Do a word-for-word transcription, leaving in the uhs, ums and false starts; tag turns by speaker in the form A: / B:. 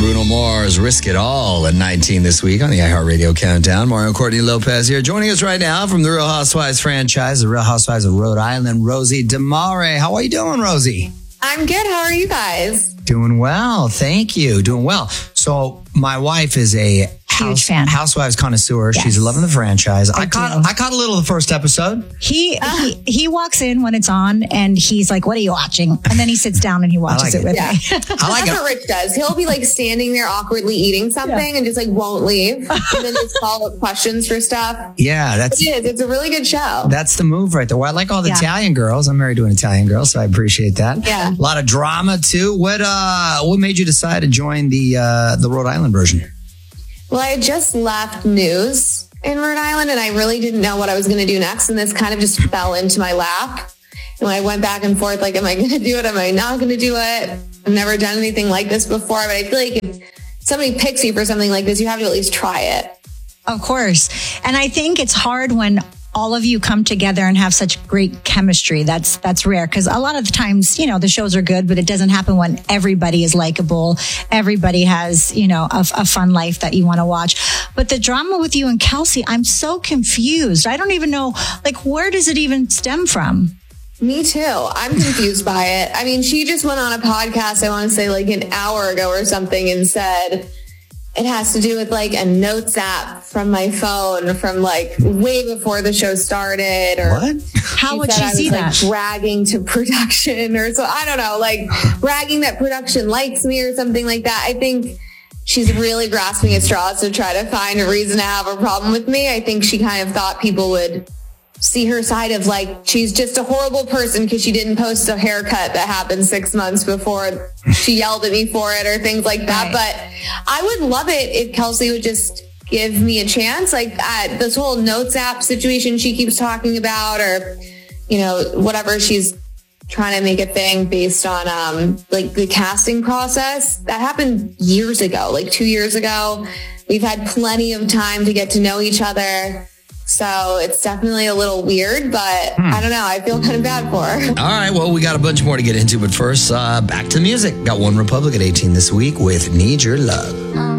A: Bruno Mars, Risk It All at nineteen this week on the iHeartRadio Countdown. Mario Courtney Lopez here. Joining us right now from the Real Housewives franchise, the Real Housewives of Rhode Island, Rosie DeMare. How are you doing, Rosie?
B: I'm good. How are you guys?
A: Doing well. Thank you. Doing well. So my wife is a
C: Huge
A: house,
C: fan.
A: Housewives connoisseur.
C: Yes.
A: She's loving the franchise. I,
C: I
A: caught
C: do.
A: I caught a little of the first episode.
C: He, he he walks in when it's on and he's like, "What are you watching?" And then he sits down and he watches
A: like
C: it with
B: Yeah.
C: me.
A: I like
B: That's
A: it.
B: what Rich does. He'll be like standing there awkwardly eating something and just like won't leave. And then just follow up questions for stuff.
A: Yeah, that's
B: It is. It's a really good show.
A: That's the move right there. Well, I like all the
C: Yeah.
A: Italian girls. I'm married to an Italian girl, so I appreciate that.
B: Yeah.
A: A lot of drama too. What uh what made you decide to join the uh the Rhode Island version?
B: Well, I had just left news in Rhode Island and I really didn't know what I was going to do next. And this kind of just fell into my lap. And I went back and forth, like, am I going to do it? Am I not going to do it? I've never done anything like this before, but I feel like if somebody picks you for something like this, you have to at least try it.
C: Of course. And I think it's hard when all of you come together and have such great chemistry. That's that's rare because a lot of the times, you know, the shows are good, but it doesn't happen when everybody is likable. Everybody has, you know, a, a fun life that you want to watch. But the drama with you and Kelsey, I'm so confused. I don't even know, like, where does it even stem from?
B: Me too. I'm confused by it. I mean, she just went on a podcast, I want to say like an hour ago or something, and said it has to do with like a notes app from my phone from like way before the show started. Or
A: What?
C: How would
B: said
C: she
B: I was,
C: see
B: like,
C: that?
B: bragging to production or so. I don't know, like bragging that production likes me or something like that. I think she's really grasping at straws to try to find a reason to have a problem with me. I think she kind of thought people would see her side of like, she's just a horrible person because she didn't post a haircut that happened six months before she yelled at me for it or things like that.
C: Right.
B: But I would love it if Kelsey would just give me a chance. Like uh, this whole notes app situation she keeps talking about, or, you know, whatever she's trying to make a thing based on um like the casting process that happened years ago, like two years ago. We've had plenty of time to get to know each other. So it's definitely a little weird, but
A: Hmm.
B: I don't know. I feel kind of bad for her.
A: All right, well, we got a bunch more to get into, but first, uh, back to the music. Got One Republic at eighteen this week with Need Your Love.